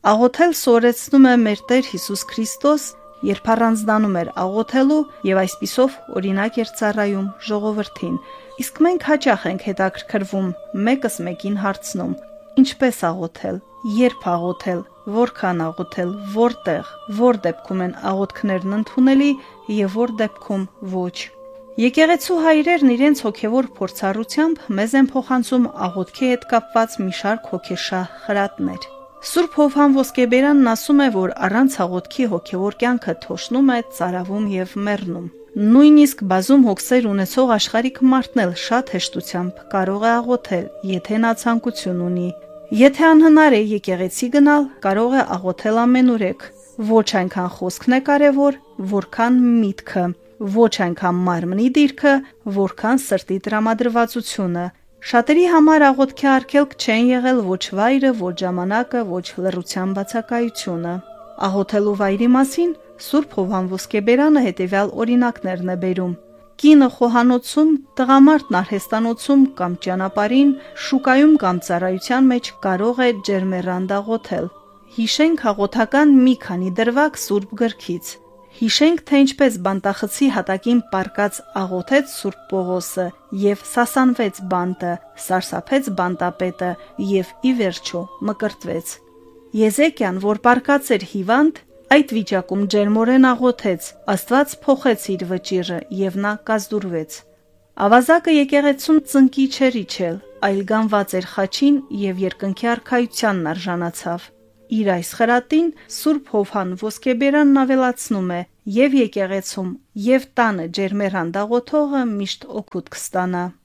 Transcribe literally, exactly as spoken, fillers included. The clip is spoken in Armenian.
Աղոթել սովորեցնում է մեր Տեր Հիսուս Քրիստոս, երբ առանձնանում էր աղոթելու եւ այսպիսով օրինակ էր ծառայում ժողովրդին։ Իսկ մենք հաճախ ենք հետաքրքրվում մեկս մեկին հարցնում. ինչպես աղոթել, երբ աղոթել, որքան աղոթել, որտեղ, որ դեպքում են աղոթքներն ընդունելի եւ որ դեպքում ոչ։ Եկեղեցու հայրերն իրենց հոգևոր փորձառությամբ մեզ են փոխանցում աղոթքի հետ կապված մի շարք հոգեշահ խրատներ։ Սուրբ Հովհան Ոսկեբերանն ասում է, որ առանց աղոթքի հոգևոր կյանքը թոշնում է, ծարավում եւ մեռնում։ Նույնիսկ բազում հոգսեր ունեցող աշխարհիկ մարդն էլ շատ հեշտությամբ կարող է աղոթել, եթե նա ցանկություն ունի։ Եթե անհնար է եկեղեցի գնալ, կարող է աղոթել ամենուրեք։ Ոչ այնքան խոսքն է կարևոր, որքան միտքը, ոչ այնքան մարմնի դիրքը, որքան սրտի տրամադրվածությունը։ Շատերի համար աղոթքի արգելք չեն եղել ոչ վայրը, ոչ ժամանակը, ոչ լռության բացակայությունը։ Աղոթելու վայրի մասին Սուրբ Հովհան Ոսկեբերանը հետևյալ օրինակներն է բերում. Կինը խոհանոցում, տղամարդն արհեստանոցում կամ ճանապարհին, շուկայում կամ ծառայության մեջ կարող է ջերմեռանդ աղոթել։ Հիշենք աղոթական մի քանի դրվագ Սուրբ Գրքից։ Հիշենք, թե ինչպես բանտախցի հատակին պառկած աղոթեց Սուրբ Պողոսը եւ սասանվեց բանտը, սարսափեց բանտապետը եւ ի վերջո մկրտվեց։ Եզեկիան, որ պառկած էր հիվանդ, այդ վիճակում ջերմորեն աղոթեց, Աստված փոխեց իր վճիռը եւ նա կազդուրվեց։ Ավազակը եկեղեցում ծնկի չէր իջել, այլ գանված էր խաչին եւ երկնքի արքայությանն արժանացավ։ Իր այս խրատին Սուրբ Հովհան Ոսկեբերանն ավելացնում է. եւ եկեղեցում, եւ տանը ջերմեռանդ աղոթողը միշտ օգուտ կստանա։